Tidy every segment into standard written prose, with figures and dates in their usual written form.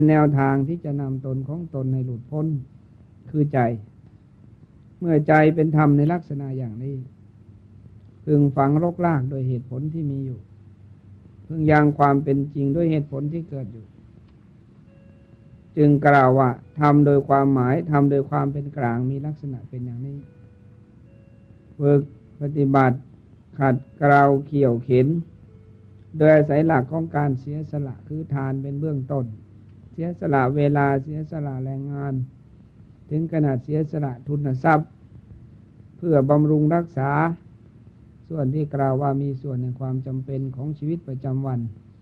แนวทางที่จะนำตนของตนให้หลุดพ้นคือใจเมื่อใจเป็นธรรมในลักษณะอย่างนี้พึงฝังรกรากโดยเหตุผลที่มีอยู่พึงยังความเป็นจริงด้วยเหตุผลที่เกิดอยู่จึงกล่าวว่าทำโดยความหมายทำโดยความเป็นกลางมีลักษณะเป็นอย่างนี้ฝึกปฏิบัติขัดเกลาเขี่ยวเข็นโดยอาศัยหลักของการเสียสละคือทานเป็นเบื้องต้นเสียสละเวลาเสียสละแรงงานถึงขนาดเสียสละทุนทรัพย์เพื่อบำรุงรักษาส่วนที่กล่าวว่ามีส่วนในความจำเป็นของชีวิตประจำวัน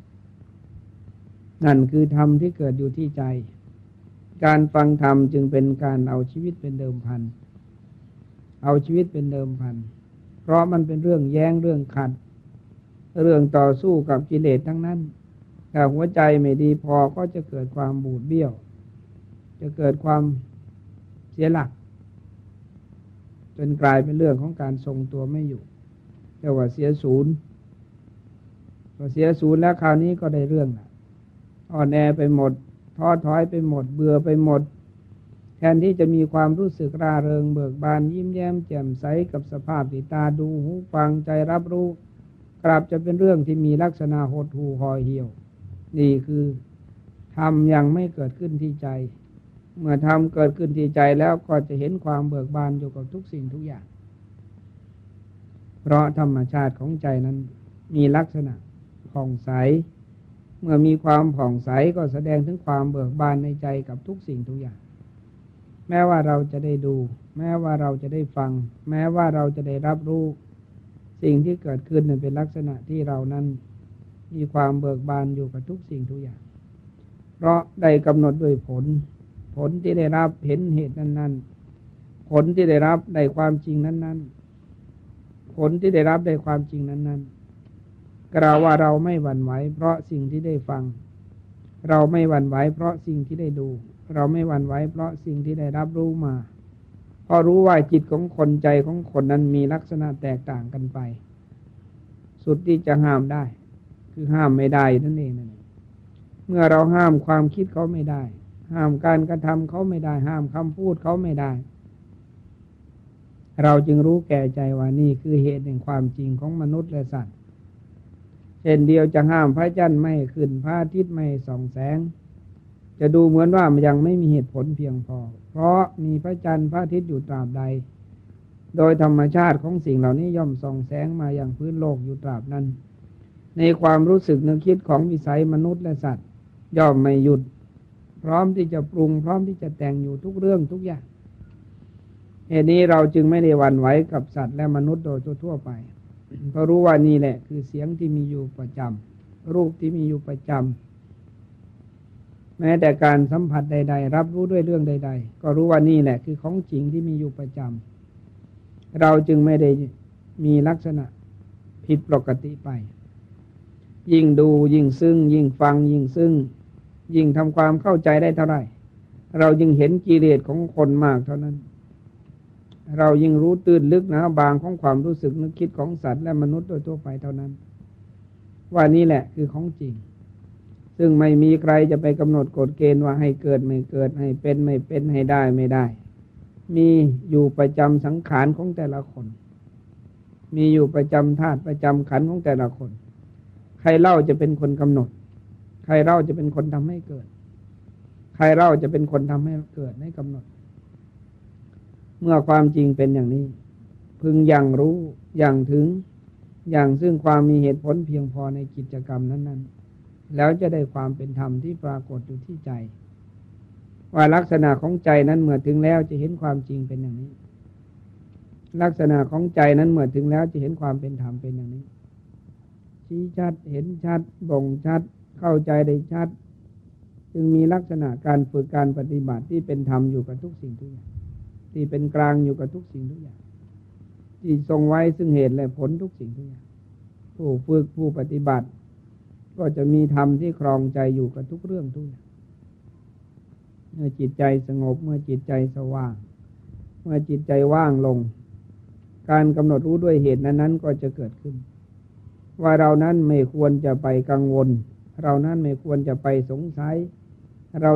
นั่นคือธรรมที่เกิดอยู่ที่ใจการฟังธรรมจึงเป็นการเอาชีวิตเป็นเดิมพันเอาชีวิตเป็นเดิมพันเพราะมันเป็นเรื่องแย้งเรื่องขัดเรื่องต่อสู้กับกิเลสทั้งนั้นถ้าหัวใจไม่ดีพอก็จะเกิดความบูดเบี้ยวจะเกิดความเสียหลักจนกลายเป็นเรื่องของการทรงตัวไม่อยู่เรียกว่าเสียศูนย์พอเสียศูนย์แล้วคราวนี้ก็ได้เรื่องละอ่อนแอไปหมดท้อถอยไปหมดเบื่อไปหมดแทนที่จะมีความรู้สึกร่าเริงเบิกบานยิ้มแย้มแจ่มใสกับสภาพที่ตาดูหูฟังใจรับรู้กลับจะเป็นเรื่องที่มีลักษณะหดหู่ห่อเหี่ยวนี่คือธรรมยังไม่เกิดขึ้นที่ใจเมื่อธรรมเกิดขึ้นที่ใจแล้วก็จะเห็นความเบิกบานอยู่กับทุกสิ่งทุกอย่างเพราะธรรมชาติของใจนั้นมีลักษณะผ่องใสเมื่อมีความผ่องใสก็แสดงถึงความเบิกบานในใจกับทุกสิ่งทุกอย่างแม้ว่าเราจะได้ดูแม้ว่าเราจะได้ฟังแม้ว่าเราจะได้รับรู้สิ่งที่เกิดขึ้นนั้นเป็นลักษณะที่เรานั้นมีความเบิกบานอยู่กับทุกสิ่งทุกอย่างเพราะได้กำหนดด้วยผลที่ได้รับเห็นเหตุนั้นๆผลที่ได้รับได้ความจริงนั้นๆผลที่ได้รับได้ความจริงนั้นๆกล่าวว่าเราไม่หวั่นไหวเพราะสิ่งที่ได้ฟังเราไม่หวั่นไหวเพราะสิ่งที่ได้ดูเราไม่หวั่นไหวเพราะสิ่งที่ได้รับรู้มาเพราะรู้ว่าจิตของคนใจของคนนั้นมีลักษณะแตกต่างกันไปสุดที่จะห้ามได้คือห้ามไม่ได้นั่นเองเมื่อเราห้ามความคิดเขาไม่ได้ห้ามการกระทำเขาไม่ได้ห้ามคำพูดเขาไม่ได้เราจึงรู้แก่ใจว่านี่คือเหตุแห่งความจริงของมนุษย์และสัตว์เช่นเดียวจะห้ามพระจันทร์ไม่ขึ้นพระอาทิตย์ไม่ส่องแสงจะดูเหมือนว่ามันยังไม่มีเหตุผลเพียงพอเพราะมีพระจันทร์พระอาทิตย์อยู่ตราบใดโดยธรรมชาติของสิ่งเหล่านี้ย่อมส่องแสงมาอย่างพื้นโลกอยู่ตราบนั้นในความรู้สึกนึกคิดของวิสัยมนุษย์และสัตว์ย่อมไม่หยุดพร้อมที่จะปรุงพร้อมที่จะแต่งอยู่ทุกเรื่องทุกอย่างเหตุนี้เราจึงไม่ได้หวั่นไหวกับสัตว์และมนุษย์โดยทั่วไปเพราะรู้ว่านี่แหละคือเสียงที่มีอยู่ประจำรูปที่มีอยู่ประจำแม้แต่การสัมผัสใดๆรับรู้ด้วยเรื่องใดๆก็รู้ว่านี่แหละคือของจริงที่มีอยู่ประจำเราจึงไม่ได้มีลักษณะผิดปกติไปยิ่งดูยิ่งซึ้งยิ่งฟังยิ่งซึ้งยิ่งทำความเข้าใจได้เท่าไหร่เรายิ่งเห็นกิเลสของคนมากเท่านั้นเรายิ่งรู้ตื้นลึกนะบางของความรู้สึกนึกคิดของสัตว์และมนุษย์โดยทั่วไปเท่านั้นว่านี่แหละคือของจริงซึ่งไม่มีใครจะไปกำหนดกฎเกณฑ์ว่าให้เกิดไม่เกิดให้เป็นไม่เป็นให้ได้ไม่ได้มีอยู่ประจำสังขารของแต่ละคนมีอยู่ประจำธาตุประจำขันธ์ของแต่ละคนใครเล่าจะเป็นคนกำหนดใครเล่าจะเป็นคนทำให้เกิดใครเล่าจะเป็นคนทำให้เกิดให้กำหนดเมื่อความจริงเป็นอย่างนี้พึงยังรู้อย่างถึงอย่างซึ่งความมีเหตุผลเพียงพอในกิจกรรมนั้นๆแล้วจะได้ความเป็นธรรมที่ปรากฏอยู่ที่ใจว่าลักษณะของใจนั้นเมื่อถึงแล้วจะเห็นความจริงเป็นอย่างนี้ลักษณะของใจนั้นเมื่อถึงแล้วจะเห็นความเป็นธรรมเป็นอย่างนี้ชี้ชัดเห็นชัดบ่งชัดเข้าใจได้ชัดจึงมีลักษณะการฝึกการปฏิบัติที่เป็นธรรมอยู่กับทุกสิ่งทุกอย่างที่เป็นกลางอยู่กับทุกสิ่งทุกอย่างที่ทรงไว้ซึ่งเหตุและผลทุกสิ่งทุกอย่างผู้ฝึกผู้ปฏิบัติก็จะมีธรรมที่ครองใจอยู่กับทุกเรื่องทุกอย่างเมื่อจิตใจสงบเมื่อจิตใจสว่างเมื่อจิตใจว่างลงการกำหนดรู้ด้วยเหตุนั้นๆก็จะเกิดขึ้นว่าเรานั้นไม่ควรจะไปกังวลเรานั้นไม่ควรจะไปสงสัย